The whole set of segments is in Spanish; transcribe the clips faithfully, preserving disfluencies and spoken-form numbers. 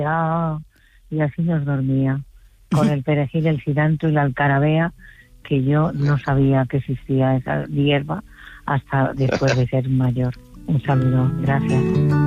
y así nos dormía, con el perejil, el cilantro y la alcarabea, que yo no sabía que existía esa hierba hasta después de ser mayor. Un saludo, gracias.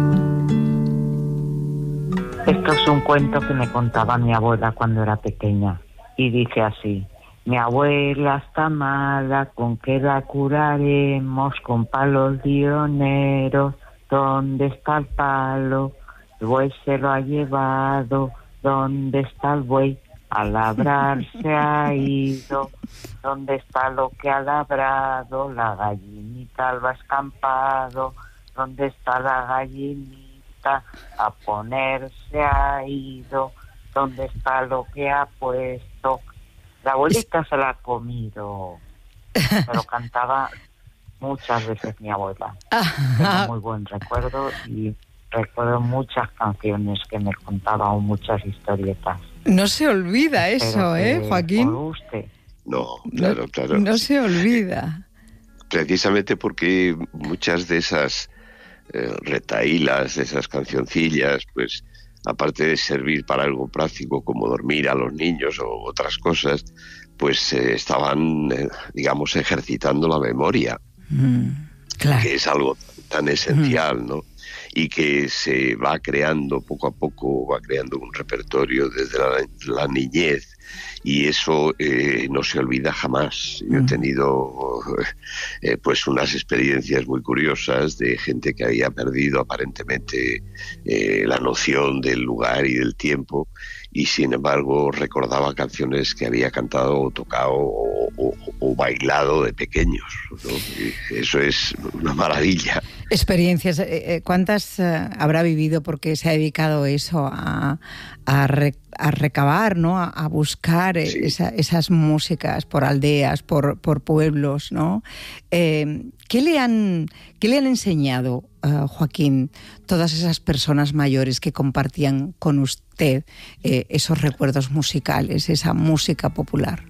Esto es un cuento que me contaba mi abuela cuando era pequeña, y dice así: mi abuela está mala, ¿con qué la curaremos? Con palos dioneros. ¿Dónde está el palo? El buey se lo ha llevado. ¿Dónde está el buey? A labrar se ha ido. ¿Dónde está lo que ha labrado? La gallinita al escampado. ¿Dónde está la gallinita? A poner se ha ido. ¿Dónde está lo que ha puesto? La abuelita se la ha comido. Me lo cantaba muchas veces mi abuela. Tengo muy buen recuerdo y recuerdo muchas canciones que me contaba, o muchas historietas. No se olvida eso, ¿eh, Joaquín? Usted. No, claro, claro. No, no se olvida. Precisamente porque muchas de esas eh, retahílas, de esas cancioncillas, pues aparte de servir para algo práctico como dormir a los niños o otras cosas, pues eh, estaban, eh, digamos, ejercitando la memoria, mm, claro. que es algo tan esencial, mm. ¿no? Y que se va creando poco a poco, va creando un repertorio desde la, la niñez, y eso eh, no se olvida jamás. Yo he tenido eh, pues unas experiencias muy curiosas de gente que había perdido aparentemente eh, la noción del lugar y del tiempo, y sin embargo recordaba canciones que había cantado o tocado o, o, o bailado de pequeños, ¿no? Eso es una maravilla. Experiencias, eh, ¿cuántas eh, habrá vivido porque se ha dedicado eso a, a, re, a recabar, ¿no? A, a buscar sí. esa, esas músicas por aldeas, por, por pueblos, ¿no? Eh, ¿qué le han, qué le han enseñado, uh, Joaquín, todas esas personas mayores que compartían con usted eh, esos recuerdos musicales, esa música popular?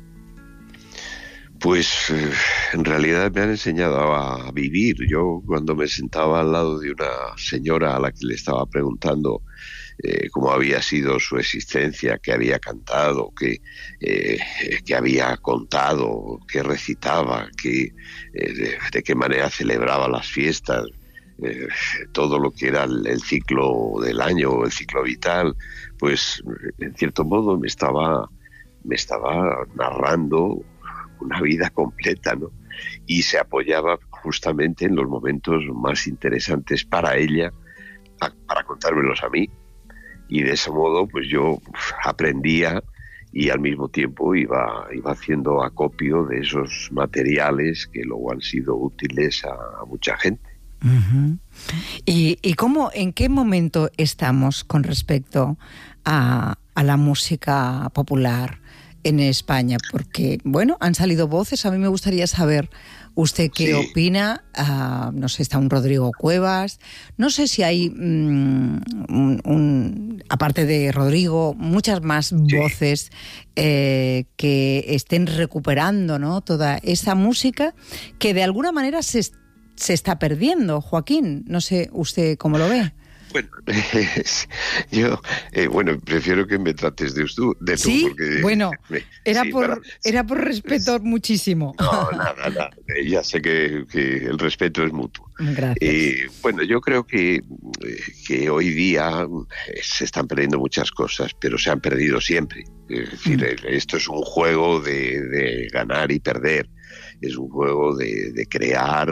Pues eh, en realidad me han enseñado a vivir. Yo cuando me sentaba al lado de una señora a la que le estaba preguntando eh, cómo había sido su existencia, qué había cantado, qué, eh, qué había contado, qué recitaba, qué, eh, de, de qué manera celebraba las fiestas, eh, todo lo que era el, el ciclo del año, el ciclo vital, pues en cierto modo me estaba, me estaba narrando una vida completa, ¿no? Y se apoyaba justamente en los momentos más interesantes para ella, a, para contármelos a mí, y de ese modo pues yo aprendía y al mismo tiempo iba, iba haciendo acopio de esos materiales que luego han sido útiles a, a mucha gente. Uh-huh. ¿Y, y cómo, en qué momento estamos con respecto a, a la música popular en España? Porque, bueno, han salido voces. A mí me gustaría saber usted qué sí. opina. Uh, no sé, está un Rodrigo Cuevas. No sé si hay, um, un, un, aparte de Rodrigo, muchas más sí. voces eh, que estén recuperando, ¿no? Toda esa música que de alguna manera se, se está perdiendo. Joaquín, no sé usted cómo lo ve. Bueno, eh, yo, eh, bueno, prefiero que me trates de tú. De sí, tú porque, bueno, me, era, sí, por, para, era por respeto sí. muchísimo. No, nada, nada. Ya sé que, que el respeto es mutuo. Gracias. Eh, bueno, yo creo que, que hoy día se están perdiendo muchas cosas, pero se han perdido siempre. Es decir, mm. esto es un juego de, de ganar y perder. Es un juego de, de crear,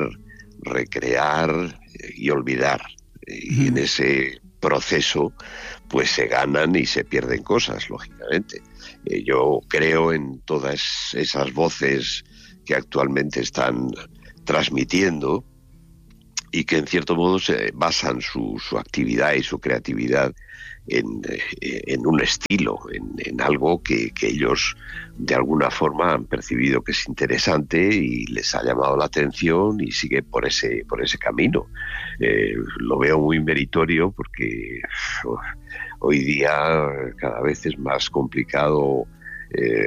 recrear y olvidar. Y en ese proceso pues se ganan y se pierden cosas, lógicamente. Eh, yo creo en todas esas voces que actualmente están transmitiendo y que en cierto modo se basan su, su actividad y su creatividad en, en un estilo, en, en algo que, que ellos de alguna forma han percibido que es interesante y les ha llamado la atención y sigue por ese, por ese camino. Eh, lo veo muy meritorio porque uf, hoy día cada vez es más complicado eh,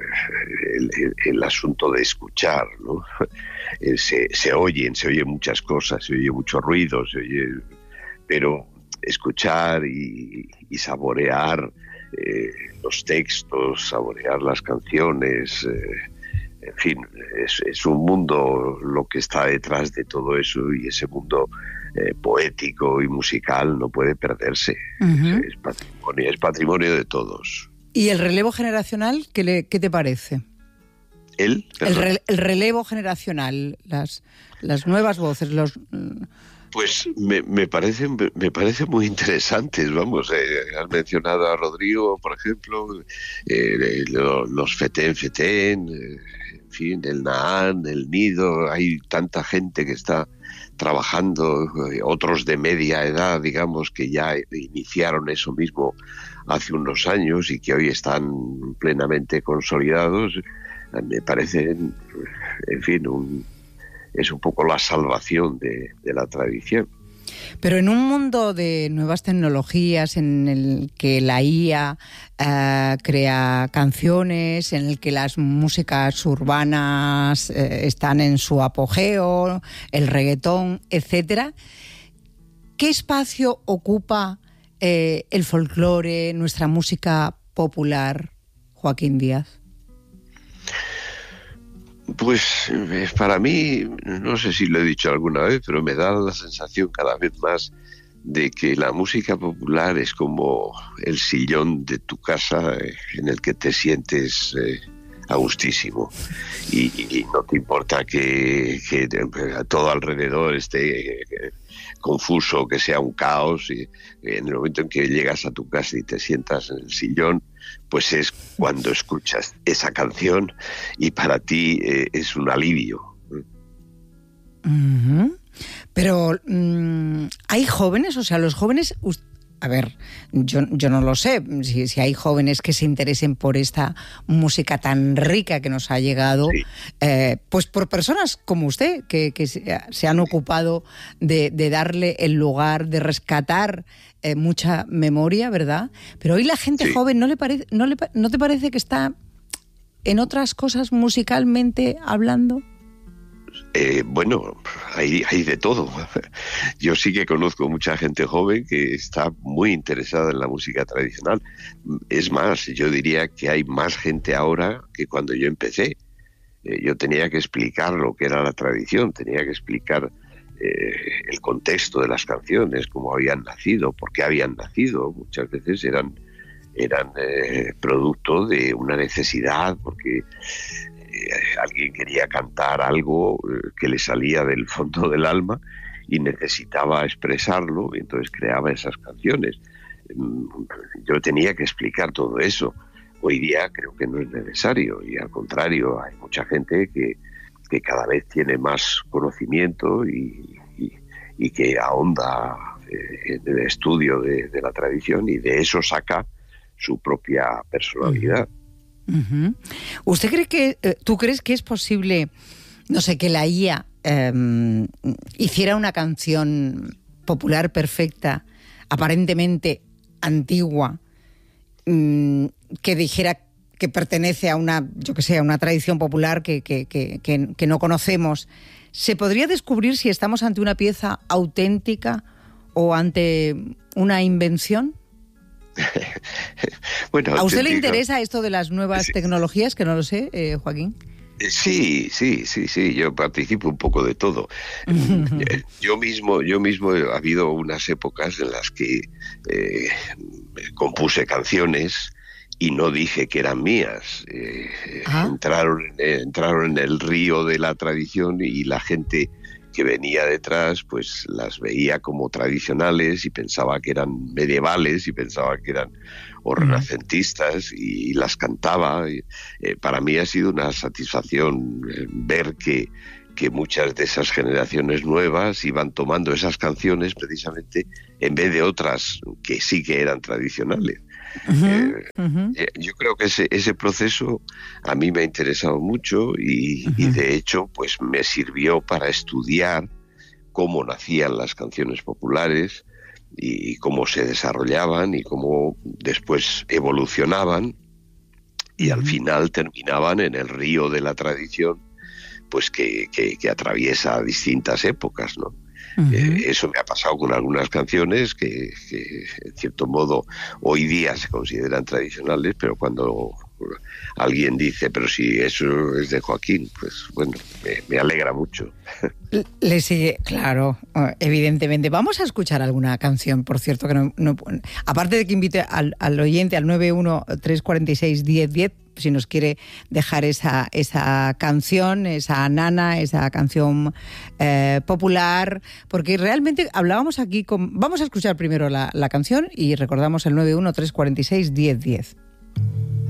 el, el, el asunto de escuchar, ¿no? Eh, se, se oyen, se oyen muchas cosas, se oye mucho ruido, se oye, pero escuchar y, y saborear eh, los textos, saborear las canciones. Eh, en fin, es, es un mundo lo que está detrás de todo eso, y ese mundo eh, poético y musical no puede perderse. Uh-huh. es, es, patrimonio, es patrimonio de todos. ¿Y el relevo generacional, qué, le, qué te parece? ¿El? El, re, el relevo generacional, las, las nuevas voces, los... Pues me, me parece me parece muy interesantes, vamos. Eh, has mencionado a Rodrigo, por ejemplo, eh, los, los Fetén Fetén, eh, en fin, el Nahán, el Nido. Hay tanta gente que está trabajando, eh, otros de media edad, digamos, que ya iniciaron eso mismo hace unos años y que hoy están plenamente consolidados. Me parece, en fin, un... es un poco la salvación de, de la tradición. Pero en un mundo de nuevas tecnologías, en el que la I A eh, crea canciones, en el que las músicas urbanas eh, están en su apogeo, el reggaetón, etcétera, ¿qué espacio ocupa eh, el folclore, nuestra música popular, Joaquín Díaz? Pues para mí, no sé si lo he dicho alguna vez, pero me da la sensación cada vez más de que la música popular es como el sillón de tu casa en el que te sientes eh, a gustísimo, y, y no te importa que, que todo alrededor esté eh, confuso, que sea un caos, y en el momento en que llegas a tu casa y te sientas en el sillón, pues es cuando escuchas esa canción y para ti eh, es un alivio. Uh-huh. Pero mmm, ¿hay jóvenes? O sea, los jóvenes... A ver, yo, yo no lo sé, si, si hay jóvenes que se interesen por esta música tan rica que nos ha llegado, sí. eh, pues por personas como usted, que, que se, se han ocupado de, de darle el lugar, de rescatar eh, mucha memoria, ¿verdad? Pero hoy la gente sí. joven, ¿no, le parece, no, le, ¿no te parece que está en otras cosas musicalmente hablando? Eh, bueno, hay, hay de todo. Yo sí que conozco mucha gente joven que está muy interesada en la música tradicional. Es más, yo diría que hay más gente ahora que cuando yo empecé. Eh, yo tenía que explicar lo que era la tradición, tenía que explicar eh, el contexto de las canciones, cómo habían nacido, por qué habían nacido. Muchas veces eran, eran eh, producto de una necesidad, porque... alguien quería cantar algo que le salía del fondo del alma y necesitaba expresarlo, y entonces creaba esas canciones. Yo tenía que explicar todo eso. Hoy día creo que no es necesario, y al contrario, hay mucha gente que, que cada vez tiene más conocimiento y, y, y que ahonda en el estudio de, de la tradición, y de eso saca su propia personalidad. Uh-huh. ¿Usted cree que, eh, tú crees que es posible, no sé, que la I A eh, hiciera una canción popular perfecta, aparentemente antigua, mmm, que dijera que pertenece a una, yo que sé, a una tradición popular que, que, que, que, que no conocemos? ¿Se podría descubrir si estamos ante una pieza auténtica o ante una invención? Bueno, ¿a usted le digo, interesa esto de las nuevas sí. tecnologías? Que no lo sé, eh, Joaquín. Sí, sí, sí, sí. Yo participo un poco de todo. yo mismo, yo mismo ha habido unas épocas en las que eh, compuse canciones y no dije que eran mías. Eh, entraron, eh, entraron en el río de la tradición, y la gente que venía detrás pues las veía como tradicionales y pensaba que eran medievales y pensaba que eran o renacentistas, y las cantaba. Y, eh, para mí ha sido una satisfacción eh, ver que, que muchas de esas generaciones nuevas iban tomando esas canciones precisamente en vez de otras que sí que eran tradicionales. Uh-huh, eh, uh-huh. Eh, yo creo que ese, ese proceso a mí me ha interesado mucho, y, uh-huh. y de hecho pues me sirvió para estudiar cómo nacían las canciones populares y, y cómo se desarrollaban y cómo después evolucionaban, y uh-huh. al final terminaban en el río de la tradición, pues que, que, que atraviesa distintas épocas, ¿no? Uh-huh. Eh, eso me ha pasado con algunas canciones que, que, en cierto modo, hoy día se consideran tradicionales, pero cuando alguien dice, pero si eso es de Joaquín, pues bueno, me, me alegra mucho. Le sigue, claro, evidentemente. Vamos a escuchar alguna canción, por cierto, que no, no aparte de que invite al, al oyente al nueve uno tres cuatro seis uno cero uno cero, si nos quiere dejar esa, esa canción, esa nana, esa canción eh, popular, porque realmente hablábamos aquí con... Vamos a escuchar primero la, la canción y recordamos el nueve uno tres cuatro seis uno cero uno cero.